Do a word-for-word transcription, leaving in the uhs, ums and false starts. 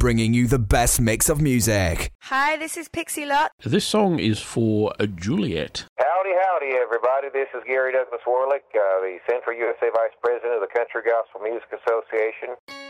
bringing you the best mix of music. Hi, this is Pixie Lott. This song is for uh, Juliet. Howdy, howdy, everybody. This is Gary Douglas Warlick, uh, the Central U S A Vice President of the Country Gospel Music Association.